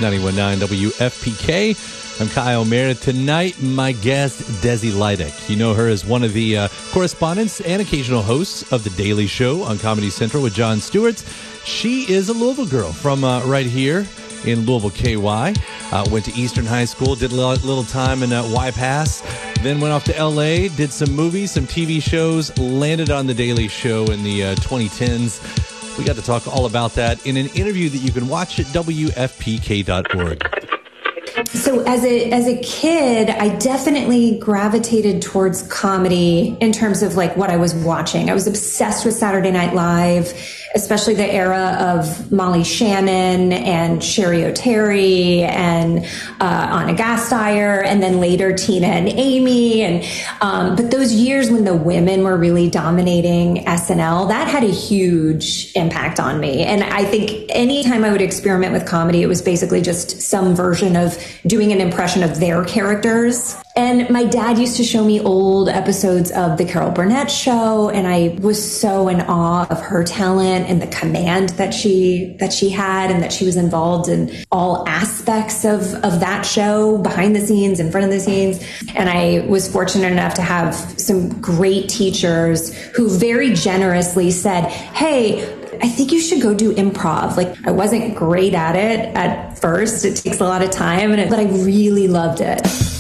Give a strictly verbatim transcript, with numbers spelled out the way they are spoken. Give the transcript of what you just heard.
ninety-one point nine W F P K. I'm Kyle Meredith. Tonight, my guest, Desi Lydic. You know her as one of the uh, correspondents and occasional hosts of The Daily Show on Comedy Central with Jon Stewart. She is a Louisville girl from uh, right here in Louisville, K Y. Uh, went to Eastern High School, did a little, little time in uh, Y-Pass, then went off to L A, did some movies, some T V shows, landed on The Daily Show in the uh, twenty tens. We got to talk all about that in an interview that you can watch at W F P K dot org. So as a as a kid, I definitely gravitated towards comedy in terms of like what I was watching. I was obsessed with Saturday Night Live, especially the era of Molly Shannon and Sherry O'Terry and uh, Anna Gasteyer, and then later Tina and Amy. And um, but those years when the women were really dominating S N L, that had a huge impact on me. And I think anytime I would experiment with comedy, it was basically just some version of doing an impression of their characters. And my dad used to show me old episodes of The Carol Burnett Show, and I was so in awe of her talent and the command that she that she had, and that she was involved in all aspects of, of that show, behind the scenes, in front of the scenes. And I was fortunate enough to have some great teachers who very generously said, hey, I think you should go do improv. Like, I wasn't great at it at first. It takes a lot of time, and it, but I really loved it.